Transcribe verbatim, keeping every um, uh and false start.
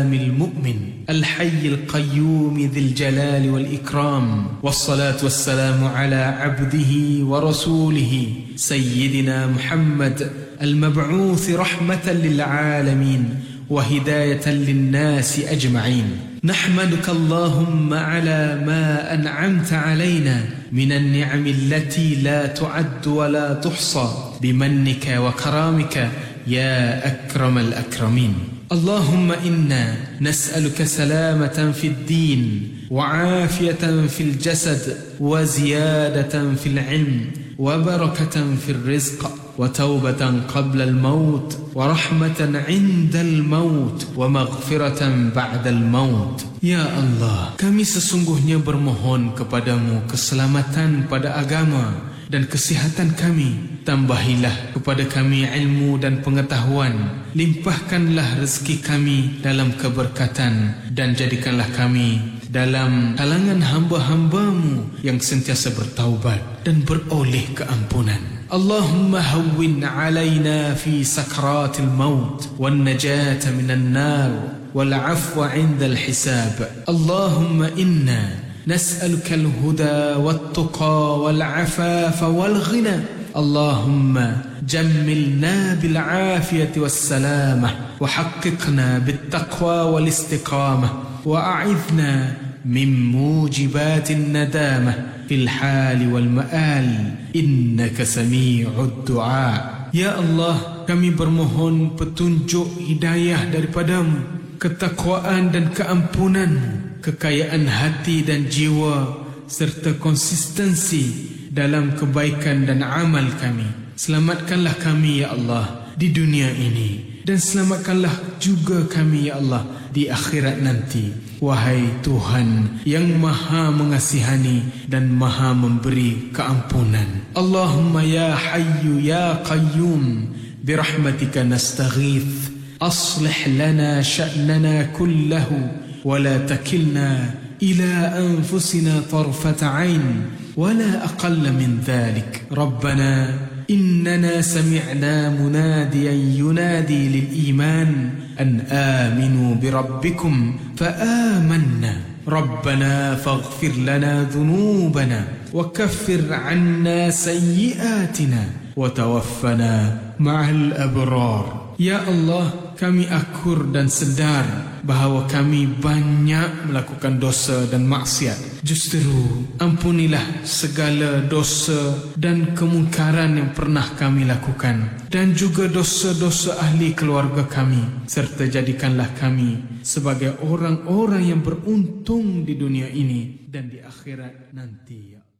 المؤمن الحي القيوم ذي الجلال والإكرام، والصلاة والسلام على عبده ورسوله سيدنا محمد المبعوث رحمة للعالمين وهداية للناس أجمعين. نحمدك اللهم على ما أنعمت علينا من النعم التي لا تعد ولا تحصى بمنك وكرامك يا أكرم الأكرمين. اللهم إنا نسألك سلامة في الدين وعافية في الجسد وزيادة في العلم وبركة في الرزق وتوبة قبل الموت ورحمة عند الموت ومغفرة بعد الموت. Ya Allah, kami sesungguhnya bermohon kepadamu keselamatan pada agama dan kesihatan kami. Tambahilah kepada kami ilmu dan pengetahuan. Limpahkanlah rezeki kami dalam keberkatan dan jadikanlah kami dalam kalangan hamba-hambamu yang sentiasa bertaubat dan beroleh keampunan. Allahumma hawwin alaina fi sakaratil maut wan najata minan nar wal afwa 'inda al hisab. Allahumma inna nas'aluka al huda wat tuqa wal afafa wal ghina. اللهم جملنا بالعافية والسلامة وحققنا بالتقوى والاستقامة وأعذنا من موجبات الندامة في الحال والمآل إنك سميع الدعاء. Ya Allah, kami bermohon petunjuk hidayah daripadamu, ketakwaan dan keampunanmu, kekayaan hati dan jiwa serta konsistensi dalam kebaikan dan amal kami. Selamatkanlah kami ya Allah di dunia ini dan selamatkanlah juga kami ya Allah di akhirat nanti. Wahai Tuhan yang maha mengasihani dan maha memberi keampunan. Allahumma ya hayyu ya qayyum birahmatika nastaghith aslih lana sya'nana kullahu wa la takilna ila anfusina tarfata 'ain ولا أقل من ذلك. ربنا إننا سمعنا مناديا ينادي للإيمان أن آمنوا بربكم فآمنا ربنا فاغفر لنا ذنوبنا وكفر عنا سيئاتنا وتوفنا مع الأبرار. Ya Allah, kami akur dan sedar bahawa kami banyak melakukan dosa dan maksiat. Justru ampunilah segala dosa dan kemungkaran yang pernah kami lakukan dan juga dosa-dosa ahli keluarga kami, serta jadikanlah kami sebagai orang-orang yang beruntung di dunia ini dan di akhirat nanti.